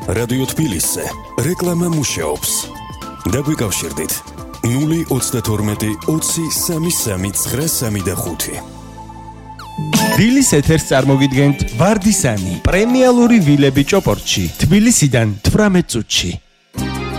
რადიო თბილისზე რეკლამა მუშაობს. დაგვიკავშირდით 032 20 33 თბილის ეთერს წარმოგიდგენთ ვარდისანი პრემიალური ვილები ჭოპორტში თბილისიდან 18 წუთში.